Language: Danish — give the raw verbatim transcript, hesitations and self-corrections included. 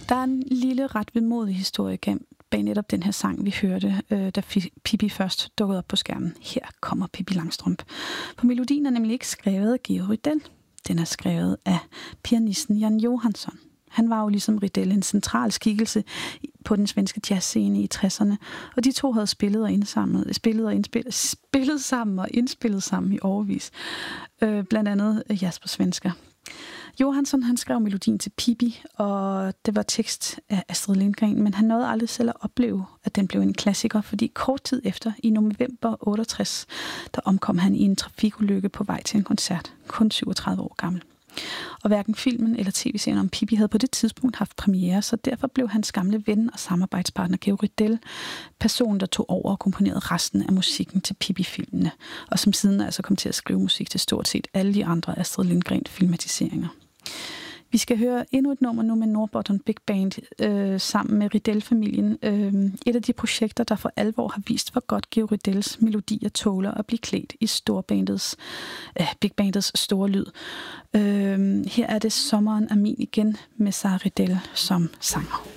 Der er en lille, ret vemodig historie bag netop den her sang, vi hørte, øh, da Pippi først dukkede op på skærmen. Her kommer Pippi Langstrømpe. For melodien er nemlig ikke skrevet af Georg Rydell. Den er skrevet af pianisten Jan Johansson. Han var jo ligesom Rydell en central skikkelse på den svenske jazzscene i tresserne, og de to havde spillet og indsamlet, spillet og indspillet, spillet sammen og indspillet sammen i årevis. Øh, blandt andet jazz på svensker. Johansson, han skrev melodien til Pippi, og det var tekst af Astrid Lindgren, men han nåede aldrig selv at opleve, at den blev en klassiker, fordi kort tid efter, i november otteogtres, der omkom han i en trafikulykke på vej til en koncert, kun syvogtredive år gammel. Og hverken filmen eller tv-serien om Pippi havde på det tidspunkt haft premiere, så derfor blev hans gamle ven og samarbejdspartner Georg Rydell personen, der tog over og komponerede resten af musikken til Pippi-filmene, og som siden altså kom til at skrive musik til stort set alle de andre Astrid Lindgren-filmatiseringer. Vi skal høre endnu et nummer nu med Norrbotten Big Band øh, sammen med Rydell-familien. Øh, et af de projekter, der for alvor har vist, hvor godt Georg Rydells melodier tåler at blive klædt i storbandets, øh, Big Bandets store lyd. Øh, her er det Sommeren er min igen med Sara Rydell som sanger.